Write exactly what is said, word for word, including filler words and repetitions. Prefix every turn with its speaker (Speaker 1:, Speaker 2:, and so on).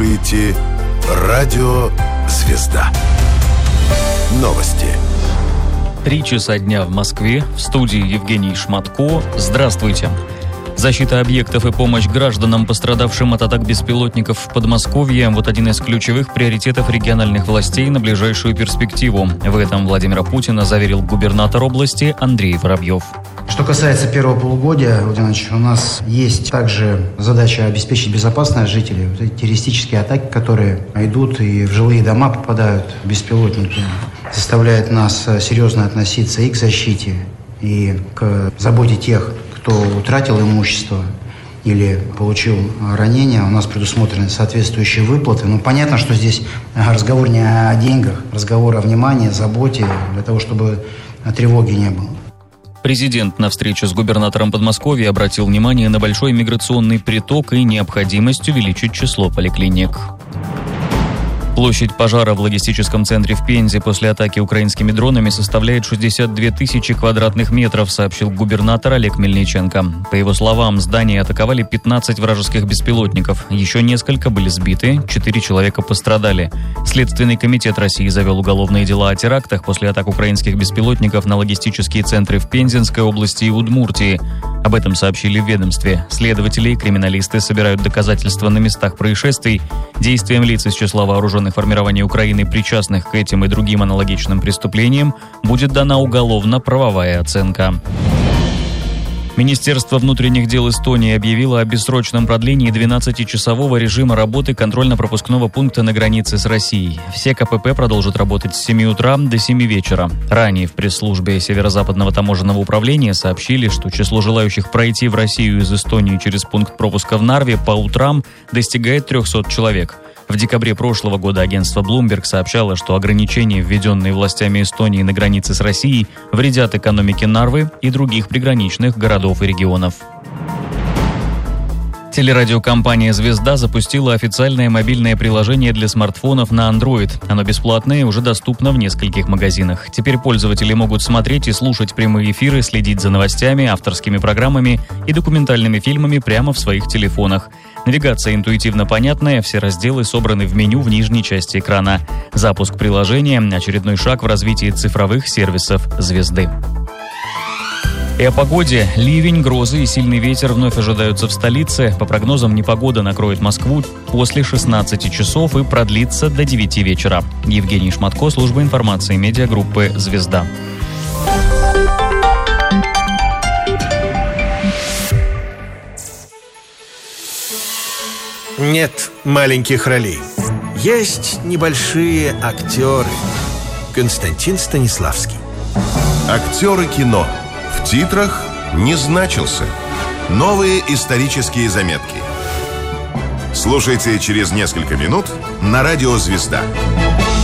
Speaker 1: слушаете радио «Звезда». Новости.
Speaker 2: Три часа дня в Москве. В студии Евгений Шматко. Здравствуйте. Защита объектов и помощь гражданам, пострадавшим от атак беспилотников в Подмосковье – вот один из ключевых приоритетов региональных властей на ближайшую перспективу. В этом Владимира Путина заверил губернатор области Андрей Воробьев.
Speaker 3: Что касается первого полугодия, Владимир Ильич, у нас есть также задача обеспечить безопасность жителей. Вот эти террористические атаки, которые идут и в жилые дома попадают беспилотники, заставляют нас серьезно относиться и к защите, и к заботе тех, кто утратил имущество или получил ранения. У нас предусмотрены соответствующие выплаты. Но понятно, что здесь разговор не о деньгах, разговор о внимании, заботе, для того, чтобы тревоги не было.
Speaker 2: Президент на встрече с губернатором Подмосковья обратил внимание на большой миграционный приток и необходимость увеличить число поликлиник. Площадь пожара в логистическом центре в Пензе после атаки украинскими дронами составляет шестьдесят две тысячи квадратных метров, сообщил губернатор Олег Мельниченко. По его словам, здание атаковали пятнадцать вражеских беспилотников. Еще несколько были сбиты, четыре человека пострадали. Следственный комитет России завел уголовные дела о терактах после атак украинских беспилотников на логистические центры в Пензенской области и Удмуртии. Об этом сообщили в ведомстве. Следователи и криминалисты собирают доказательства на местах происшествий. Действиям лиц из числа вооруженных формирований Украины, причастных к этим и другим аналогичным преступлениям, будет дана уголовно-правовая оценка. Министерство внутренних дел Эстонии объявило о бессрочном продлении двенадцатичасового режима работы контрольно-пропускного пункта на границе с Россией. Все КПП продолжат работать с семи утра до семи вечера. Ранее в пресс-службе Северо-Западного таможенного управления сообщили, что число желающих пройти в Россию из Эстонии через пункт пропуска в Нарве по утрам достигает трехсот человек. В декабре прошлого года агентство Bloomberg сообщало, что ограничения, введенные властями Эстонии на границе с Россией, вредят экономике Нарвы и других приграничных городов и регионов. Телерадиокомпания «Звезда» запустила официальное мобильное приложение для смартфонов на Android. Оно бесплатное и уже доступно в нескольких магазинах. Теперь пользователи могут смотреть и слушать прямые эфиры, следить за новостями, авторскими программами и документальными фильмами прямо в своих телефонах. Навигация интуитивно понятная, все разделы собраны в меню в нижней части экрана. Запуск приложения – очередной шаг в развитии цифровых сервисов «Звезды». И о погоде. Ливень, грозы и сильный ветер вновь ожидаются в столице. По прогнозам, непогода накроет Москву после шестнадцати часов и продлится до девяти вечера. Евгений Шматко, служба информации медиагруппы «Звезда».
Speaker 4: Нет маленьких ролей. Есть небольшие актеры. Константин Станиславский.
Speaker 1: Актеры кино. В титрах не значился. Новые исторические заметки. Слушайте через несколько минут на радио «Звезда».